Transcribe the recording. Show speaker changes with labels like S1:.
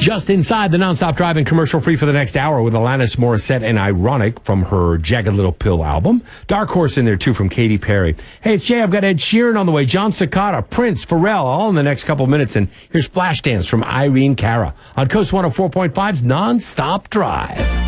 S1: Just inside the Nonstop Driving commercial free for the next hour with Alanis Morissette and Ironic from her Jagged Little Pill album. Dark Horse in there, too, from Katy Perry. Hey, it's Jay. I've got Ed Sheeran on the way. John Cicada, Prince, Pharrell, all in the next couple minutes. And here's Flashdance from Irene Cara on Coast 104.5's Nonstop Drive.